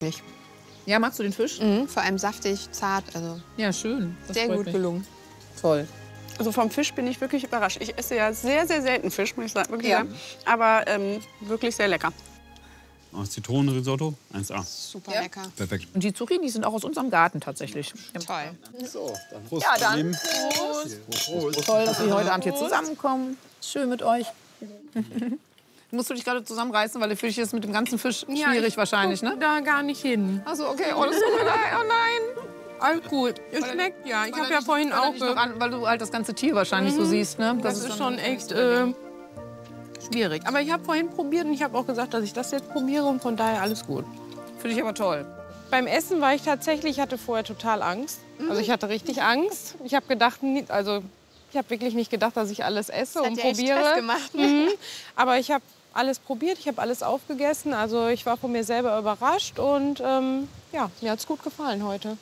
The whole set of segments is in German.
Nicht. Ja, magst du den Fisch? Vor allem saftig, zart, also Ja, schön. Das sehr freut gut mich. gelungen. Toll. Also vom Fisch bin ich wirklich überrascht. Ich esse ja sehr, sehr selten Fisch, muss ich sagen. Wirklich Ja. sagen. Aber wirklich sehr lecker. Zitronenrisotto, 1A. Super Ja. lecker. Perfekt. Und die Zucchini sind auch aus unserem Garten tatsächlich. Toll. So, dann Prost. Ja, dann. Nehmen. Toll, dass wir heute Abend hier zusammenkommen. Schön mit euch. Musst du dich gerade zusammenreißen, weil für dich ist mit dem ganzen Fisch schwierig wahrscheinlich, ne? Da gar nicht hin. Achso, okay. Oh, das tut mir leid. Oh nein. Alles gut. Es schmeckt ja. Ich habe ja vorhin auch... Weil du halt das ganze Tier wahrscheinlich so siehst, ne? Das ist schon echt schwierig. Aber ich habe vorhin probiert und ich habe auch gesagt, dass ich das jetzt probiere und von daher alles gut. Finde ich aber toll. Beim Essen war ich tatsächlich, hatte vorher total Angst. Also ich hatte richtig Angst. Ich habe gedacht, also ich habe wirklich nicht gedacht, dass ich alles esse Das und hat dir echt probiere. Stress gemacht. Aber ich habe alles probiert, ich habe alles aufgegessen. Also ich war von mir selber überrascht und ja, mir hat es gut gefallen heute.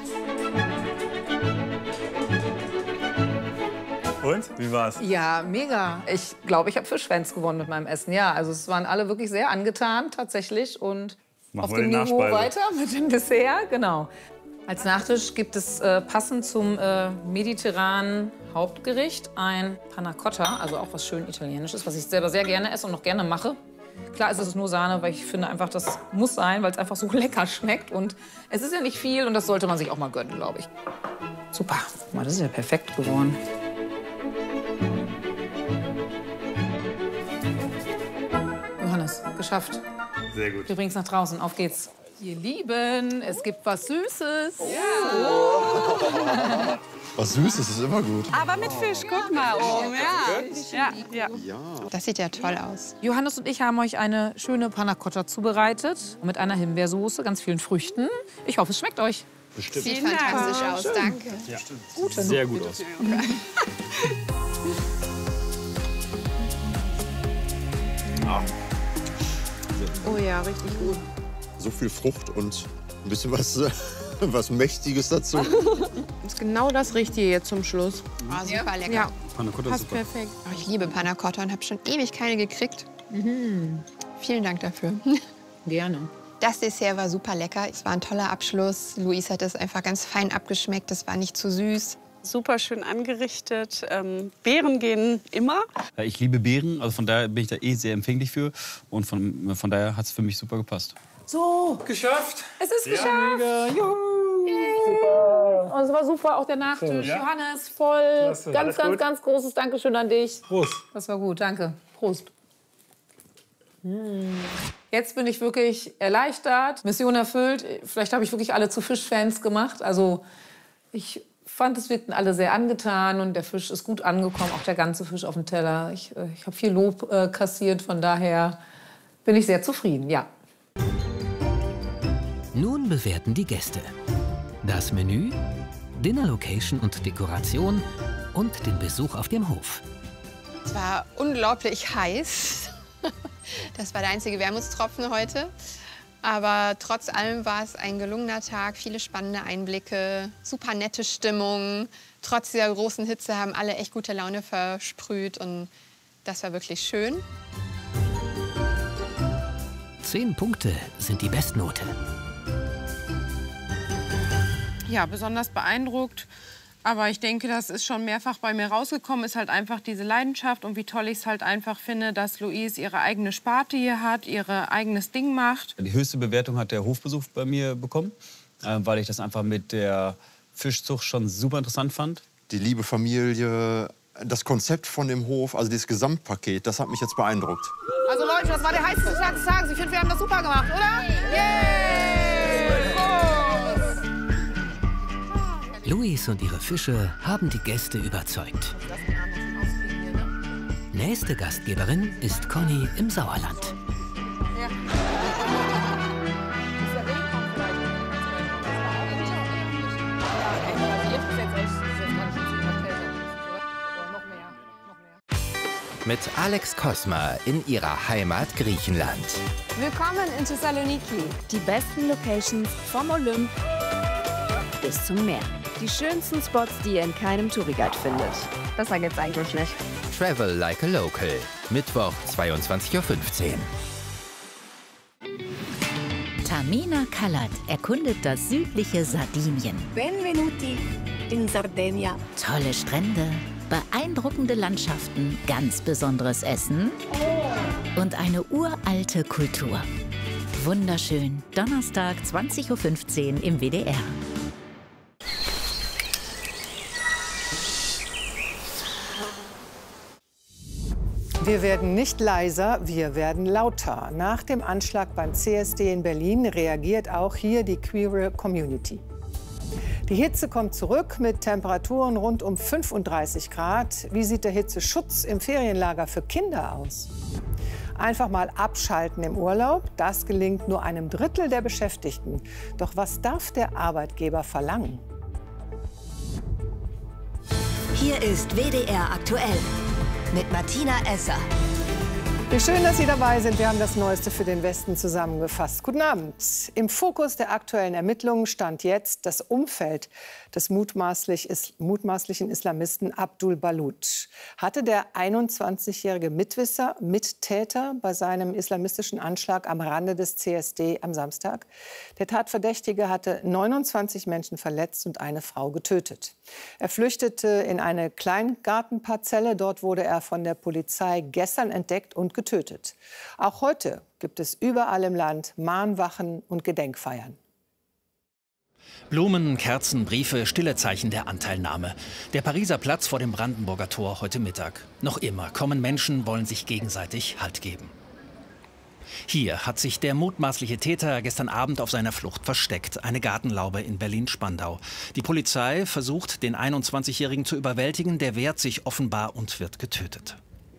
Und, wie war's? Ja, mega. Ich glaube, ich habe Fischfans gewonnen mit meinem Essen. Ja, also es waren alle wirklich sehr angetan tatsächlich. Und Machen auf wir dem die Niveau Nachspeise. weiter mit dem Dessert, genau. Als Nachtisch gibt es passend zum mediterranen Hauptgericht ein Panna Cotta, also auch was schön Italienisches, was ich selber sehr gerne esse und noch gerne mache. Klar ist es nur Sahne, weil ich finde einfach, das muss sein, weil es einfach so lecker schmeckt. Und es ist ja nicht viel und das sollte man sich auch mal gönnen, glaube ich. Super, guck mal, das ist ja perfekt geworden. Johannes, geschafft. Sehr gut. Wir bringen es nach draußen. Auf geht's. Ihr Lieben, es gibt was Süßes. Was Süßes ist immer gut. Aber mit Fisch, guck mal oben. Ja. Das sieht ja toll aus. Johannes und ich haben euch eine schöne Panna Cotta zubereitet. Mit einer Himbeersoße, ganz vielen Früchten. Ich hoffe, es schmeckt euch. Bestimmt. Sieht fantastisch aus, danke. Sehr gut aus. Oh ja, richtig gut. So viel Frucht und ein bisschen was Mächtiges dazu. Das ist genau das Richtige jetzt zum Schluss. Oh, super lecker. Ja, Panna Cotta ist passt super. perfekt. Oh, ich liebe Panna Cotta und habe schon ewig keine gekriegt. Vielen Dank dafür. Gerne. Das Dessert war super lecker. Es war ein toller Abschluss. Luis hat es einfach ganz fein abgeschmeckt. Es war nicht zu süß. Super schön angerichtet. Beeren gehen immer. Ich liebe Beeren, also von daher bin ich da eh sehr empfänglich für. Und von daher hat es für mich super gepasst. So, Geschafft! es ist geschafft. Mega. Juhu. Super. Und es war super, auch der Nachtisch. Ja. Johannes, voll. Ganz großes Dankeschön an dich. Prost! Das war gut, danke. Prost. Jetzt bin ich wirklich erleichtert, Mission erfüllt. Vielleicht habe ich wirklich alle zu Fischfans gemacht. Also ich fand, es wirkten alle sehr angetan und der Fisch ist gut angekommen, auch der ganze Fisch auf dem Teller. Ich habe viel Lob kassiert, von daher bin ich sehr zufrieden, ja. Nun bewerten die Gäste das Menü, Dinner-Location und Dekoration und den Besuch auf dem Hof. Es war unglaublich heiß. Das war der einzige Wermutstropfen heute. Aber trotz allem war es ein gelungener Tag, viele spannende Einblicke, super nette Stimmung. Trotz dieser großen Hitze haben alle echt gute Laune versprüht und das war wirklich schön. 10 Punkte sind die Bestnote. Ja, besonders beeindruckt. Aber ich denke, das ist schon mehrfach bei mir rausgekommen, ist halt einfach diese Leidenschaft und wie toll ich es halt einfach finde, dass Louise ihre eigene Sparte hier hat, ihr eigenes Ding macht. Die höchste Bewertung hat der Hofbesuch bei mir bekommen, weil ich das einfach mit der Fischzucht schon super interessant fand. Die liebe Familie, das Konzept von dem Hof, also dieses Gesamtpaket, das hat mich jetzt beeindruckt. Also Leute, das war der heißeste Tag des Tages. Ich finde, wir haben das super gemacht, oder? Louise und ihre Fische haben die Gäste überzeugt. Nächste Gastgeberin ist Conny im Sauerland. Mit Alex Kosma in ihrer Heimat Griechenland. Willkommen in Thessaloniki. Die besten Locations vom Olymp bis zum Meer. Die schönsten Spots, die ihr in keinem Touriguide findet. Besser geht's eigentlich nicht. Travel like a local. Mittwoch 22:15 Uhr. Amina Kalat erkundet das südliche Sardinien. Benvenuti in Sardegna. Tolle Strände, beeindruckende Landschaften, ganz besonderes Essen und eine uralte Kultur. Wunderschön. Donnerstag, 20:15 Uhr im WDR. Wir werden nicht leiser, wir werden lauter. Nach dem Anschlag beim CSD in Berlin reagiert auch hier die queere Community. Die Hitze kommt zurück mit Temperaturen rund um 35 Grad. Wie sieht der Hitzeschutz im Ferienlager für Kinder aus? Einfach mal abschalten im Urlaub, das gelingt nur einem Drittel der Beschäftigten. Doch was darf der Arbeitgeber verlangen? Hier ist WDR aktuell mit Martina Esser. Wie schön, dass Sie dabei sind. Wir haben das Neueste für den Westen zusammengefasst. Guten Abend. Im Fokus der aktuellen Ermittlungen stand jetzt das Umfeld des mutmaßlichen Islamisten Abdul Balut. Hatte der 21-jährige Mitwisser, Mittäter bei seinem islamistischen Anschlag am Rande des CSD am Samstag? Der Tatverdächtige hatte 29 Menschen verletzt und eine Frau getötet. Er flüchtete in eine Kleingartenparzelle. Dort wurde er von der Polizei gestern entdeckt und getötet. Auch heute gibt es überall im Land Mahnwachen und Gedenkfeiern. Blumen, Kerzen, Briefe, stille Zeichen der Anteilnahme. Der Pariser Platz vor dem Brandenburger Tor heute Mittag. Noch immer kommen Menschen, wollen sich gegenseitig Halt geben. Hier hat sich der mutmaßliche Täter gestern Abend auf seiner Flucht versteckt. Eine Gartenlaube in Berlin-Spandau. Die Polizei versucht, den 21-Jährigen zu überwältigen. Der wehrt sich offenbar und wird getötet.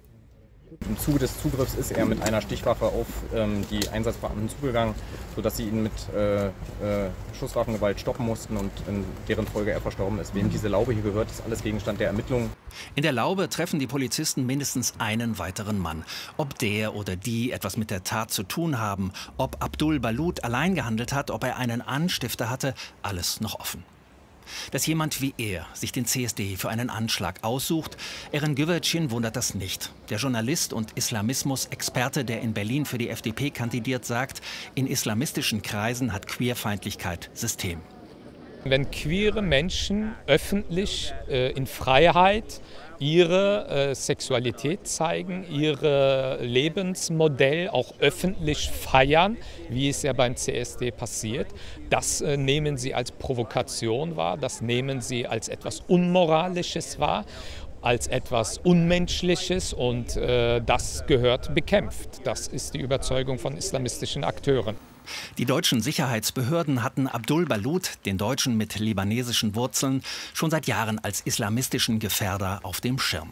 Im Zuge des Zugriffs ist er mit einer Stichwaffe auf die Einsatzbeamten zugegangen, sodass sie ihn mit Schusswaffengewalt stoppen mussten und in deren Folge er verstorben ist. Wem diese Laube hier gehört, ist alles Gegenstand der Ermittlungen. In der Laube treffen die Polizisten mindestens einen weiteren Mann. Ob der oder die etwas mit der Tat zu tun haben, ob Abdul Balut allein gehandelt hat, ob er einen Anstifter hatte, alles noch offen. Dass jemand wie er sich den CSD für einen Anschlag aussucht, Eren Güvercin wundert das nicht. Der Journalist und Islamismus-Experte, der in Berlin für die FDP kandidiert, sagt, in islamistischen Kreisen hat Queerfeindlichkeit System. Wenn queere Menschen öffentlich in Freiheit ihre Sexualität zeigen, ihr Lebensmodell auch öffentlich feiern, wie es ja beim CSD passiert, das nehmen sie als Provokation wahr, das nehmen sie als etwas Unmoralisches wahr, als etwas Unmenschliches, und das gehört bekämpft. Das ist die Überzeugung von islamistischen Akteuren. Die deutschen Sicherheitsbehörden hatten Abdul Balut, den Deutschen mit libanesischen Wurzeln, schon seit Jahren als islamistischen Gefährder auf dem Schirm.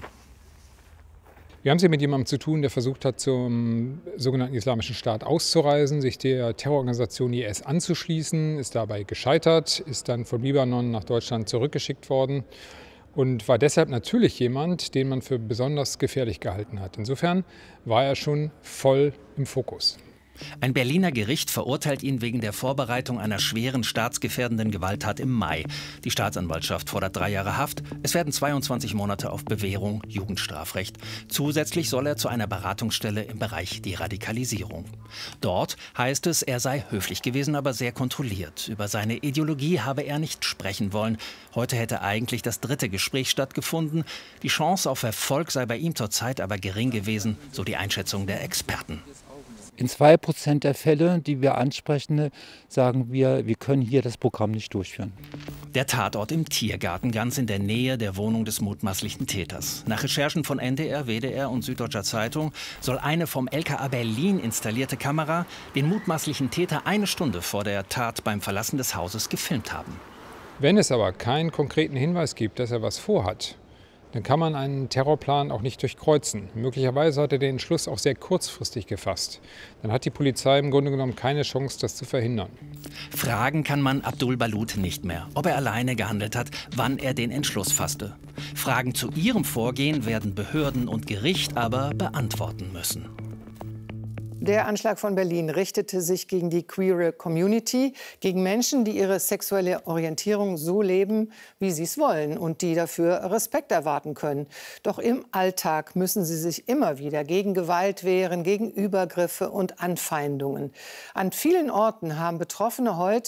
Wir haben es hier mit jemandem zu tun, der versucht hat, zum sogenannten Islamischen Staat auszureisen, sich der Terrororganisation IS anzuschließen, ist dabei gescheitert, ist dann von Libanon nach Deutschland zurückgeschickt worden und war deshalb natürlich jemand, den man für besonders gefährlich gehalten hat. Insofern war er schon voll im Fokus. Ein Berliner Gericht verurteilt ihn wegen der Vorbereitung einer schweren staatsgefährdenden Gewalttat im Mai. Die Staatsanwaltschaft fordert 3 Jahre Haft. Es werden 22 Monate auf Bewährung, Jugendstrafrecht. Zusätzlich soll er zu einer Beratungsstelle im Bereich Deradikalisierung. Dort heißt es, er sei höflich gewesen, aber sehr kontrolliert. Über seine Ideologie habe er nicht sprechen wollen. Heute hätte eigentlich das 3. Gespräch stattgefunden. Die Chance auf Erfolg sei bei ihm zurzeit aber gering gewesen, so die Einschätzung der Experten. In 2% der Fälle, die wir ansprechen, sagen wir können hier das Programm nicht durchführen. Der Tatort im Tiergarten, ganz in der Nähe der Wohnung des mutmaßlichen Täters. Nach Recherchen von NDR, WDR und Süddeutscher Zeitung soll eine vom LKA Berlin installierte Kamera den mutmaßlichen Täter 1 Stunde vor der Tat beim Verlassen des Hauses gefilmt haben. Wenn es aber keinen konkreten Hinweis gibt, dass er was vorhat, dann kann man einen Terrorplan auch nicht durchkreuzen. Möglicherweise hat er den Entschluss auch sehr kurzfristig gefasst. Dann hat die Polizei im Grunde genommen keine Chance, das zu verhindern. Fragen kann man Abdul Balut nicht mehr, ob er alleine gehandelt hat, wann er den Entschluss fasste. Fragen zu ihrem Vorgehen werden Behörden und Gericht aber beantworten müssen. Der Anschlag von Berlin richtete sich gegen die queere Community, gegen Menschen, die ihre sexuelle Orientierung so leben, wie sie es wollen und die dafür Respekt erwarten können. Doch im Alltag müssen sie sich immer wieder gegen Gewalt wehren, gegen Übergriffe und Anfeindungen. An vielen Orten haben Betroffene heute